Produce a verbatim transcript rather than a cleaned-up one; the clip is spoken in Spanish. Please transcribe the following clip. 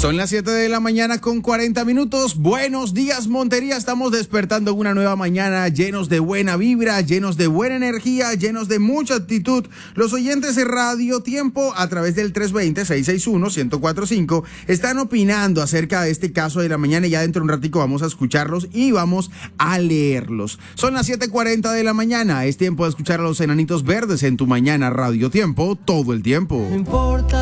Son las siete de la mañana con cuarenta minutos. Buenos días, Montería. Estamos despertando una nueva mañana llenos de buena vibra, llenos de buena energía, llenos de mucha actitud. Los oyentes de Radio Tiempo a través del tres dos cero, seis seis uno, uno cero cuatro cinco están opinando acerca de este caso de la mañana y ya dentro de un ratico vamos a escucharlos y vamos a leerlos. Son las siete cuarenta de la mañana. Es tiempo de escuchar a los Enanitos Verdes en tu mañana Radio Tiempo todo el tiempo. No importa